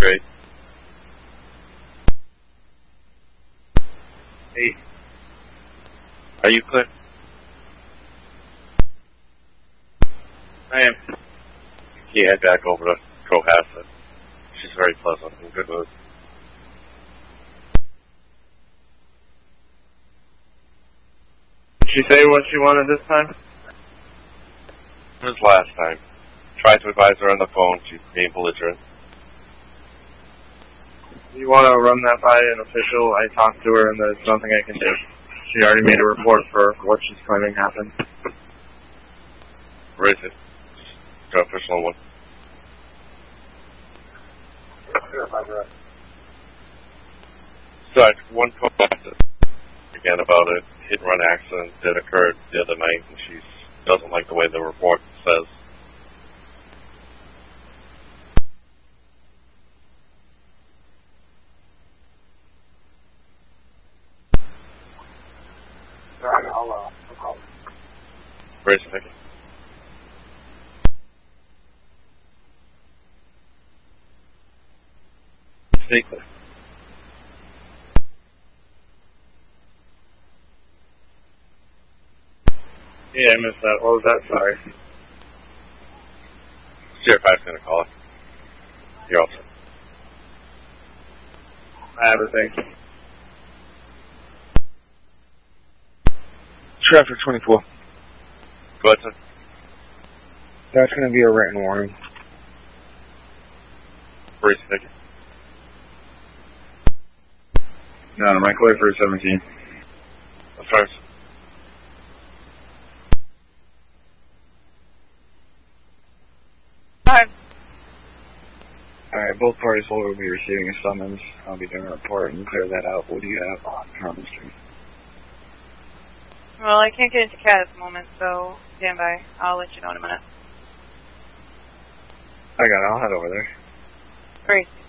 Great. Hey. Are you clear? I am. Can you head back over to Cohasset? She's very pleasant and good mood. Did she say what she wanted this time? It was last time. Tried to advise her on the phone. She's being belligerent. You want to run that by an official? I talked to her and there's nothing I can do. She already made a report for what she's claiming happened. Where is it? Just an official one. So, one Cohasset again about a hit-and-run accident that occurred the other night, and she doesn't like the way the report says. Alright, I'll call her. Where's the ticket? Stay clear. Yeah, I missed that. What was that? Sorry. Sierra 5's going to call it. You're all set. I have a thing. Traffic 24. Go ahead, sir. That's going to be a written warning. Where's the ticket? No, my clear for 17. First. Alright, both parties will be receiving a summons. I'll be doing a report and clear that out. What do you have on Harmon Street? Well, I can't get into CAT at the moment, so stand by. I'll let you know in a minute. I got it. I'll head over there. Great.